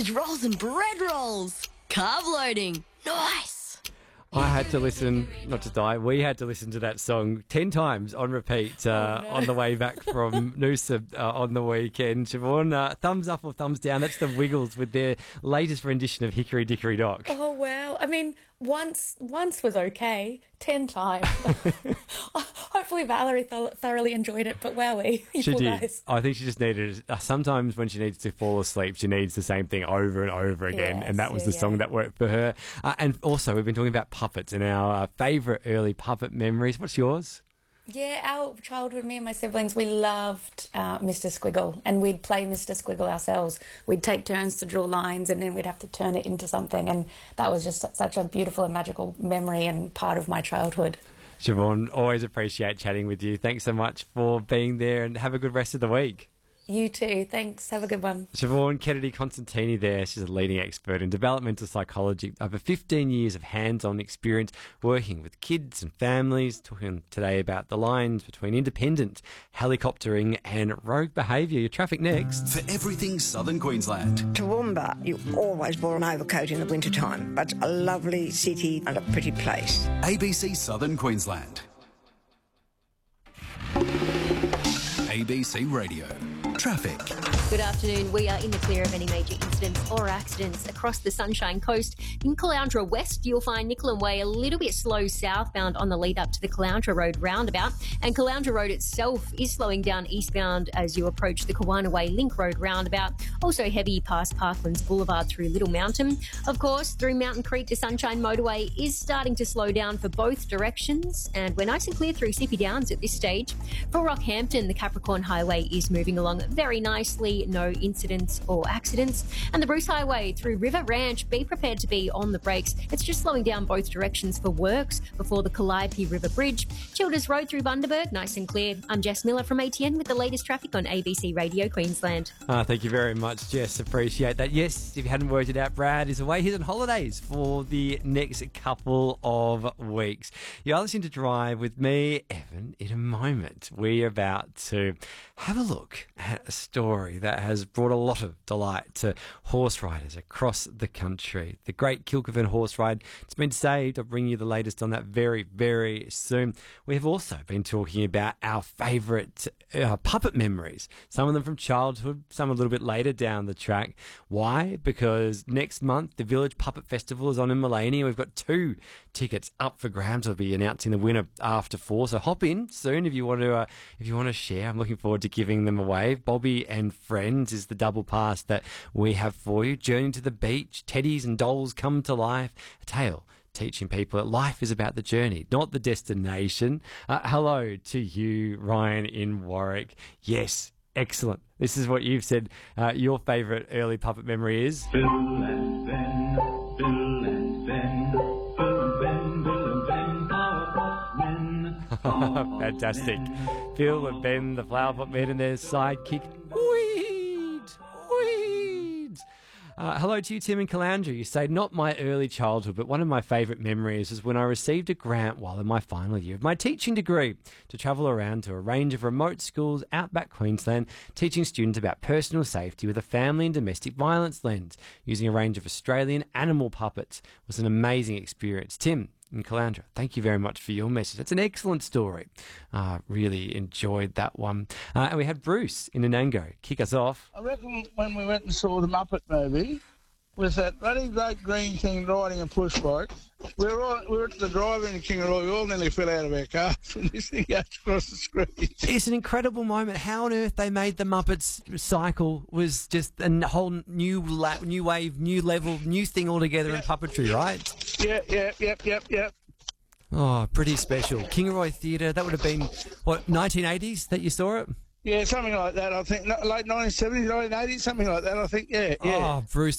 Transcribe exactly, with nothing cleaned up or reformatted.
sausage rolls and bread rolls. Carb loading. Nice. I had to listen, not to die, we had to listen to that song ten times on repeat uh, oh, no. on the way back from Noosa uh, on the weekend. Siobhan, uh, thumbs up or thumbs down? That's the Wiggles with their latest rendition of Hickory Dickory Dock. Oh, wow. I mean, once once was okay, ten times. Hopefully Valerie th- thoroughly enjoyed it, but wowee. She did. Guys. I think she just needed, uh, sometimes when she needs to fall asleep, she needs the same thing over and over again, yes, and that was yeah, the song yeah. that worked for her. Uh, and also, we've been talking about puppets and our uh, favourite early puppet memories. What's yours? Yeah, our childhood, me and my siblings, we loved uh, Mister Squiggle, and we'd play Mister Squiggle ourselves. We'd take turns to draw lines, and then we'd have to turn it into something, and that was just such a beautiful and magical memory and part of my childhood. Siobhan, always appreciate chatting with you. Thanks so much for being there, and have a good rest of the week. You too. Thanks. Have a good one. Siobhan Kennedy Constantini there. She's a leading expert in developmental psychology. Over fifteen years of hands-on experience working with kids and families. Talking today about the lines between independent, helicoptering and rogue behaviour. Your traffic next. For everything Southern Queensland. Toowoomba, you always wore an overcoat in the wintertime, but a lovely city and a pretty place. A B C Southern Queensland. A B C Radio. Traffic. Good afternoon. We are in the clear of any major incidents or accidents across the Sunshine Coast. In Caloundra West, you'll find Nicolan Way a little bit slow southbound on the lead up to the Caloundra Road roundabout. And Caloundra Road itself is slowing down eastbound as you approach the Kawana Way Link Road roundabout. Also heavy past Parklands Boulevard through Little Mountain. Of course, through Mountain Creek, the Sunshine Motorway is starting to slow down for both directions. And we're nice and clear through Sippy Downs at this stage. For Rockhampton, the Capricorn Highway is moving along very nicely, no incidents or accidents. And the Bruce Highway through River Ranch, be prepared to be on the brakes. It's just slowing down both directions for works before the Calliope River Bridge. Childers Road through Bundaberg, nice and clear. I'm Jess Miller from A T N with the latest traffic on A B C Radio Queensland. Uh, thank you very much, Jess. Appreciate that. Yes, if you hadn't worked it out, Brad is away. He's on holidays for the next couple of weeks. You're listening to Drive with me, Evan. In a moment, we're about to have a look at a story that has brought a lot of delight to horse riders across the country. The Great Kilcoven Horse Ride. It's been saved. I'll bring you the latest on that very, very soon. We have also been talking about our favourite uh, puppet memories. Some of them from childhood, some a little bit later down the track. Why? Because next month, the Village Puppet Festival is on in Maleny. We've got two tickets up for grabs. I'll be announcing the winner after four. So hop in soon if you want to, uh, if you want to share. I'm looking forward to giving them away. Bobby and Friends is the double pass that we have for you. Journey to the beach, teddies and dolls come to life. A tale teaching people that life is about the journey, not the destination. Uh, hello to you, Ryan in Warwick. Yes, excellent. This is what you've said uh, your favourite early puppet memory is. Bill and Ben, Bill and Ben, Bill and Ben, Bill and Ben, Flower Pot Men. Fantastic. Bill and Ben, the Flower Pot Men, and their sidekick, Weed, Weed. Uh, hello to you, Tim and Caloundra. You say, not my early childhood, but one of my favourite memories is when I received a grant while in my final year of my teaching degree to travel around to a range of remote schools outback Queensland, teaching students about personal safety with a family and domestic violence lens, using a range of Australian animal puppets. It was an amazing experience. Tim and Caloundra, thank you very much for your message. That's an excellent story. Uh, really enjoyed that one. Uh, and we had Bruce in Anango kick us off. I reckon when we went and saw the Muppet movie, with that bloody great green thing riding a push bike, we were, all, we were at the drive-in in Kingaroy, we all nearly fell out of our cars when this thing goes across the screen. It's an incredible moment. How on earth they made the Muppets cycle was just a whole new la- new wave, new level, new thing altogether yeah. in puppetry, right? Yeah, yeah, yep, yep, yep. Oh, pretty special. Kingaroy Theatre, that would have been, what, nineteen eighties that you saw it? Yeah, something like that, I think. Late nineteen seventies, nineteen eighties, something like that, I think, yeah. yeah. Oh, Bruce,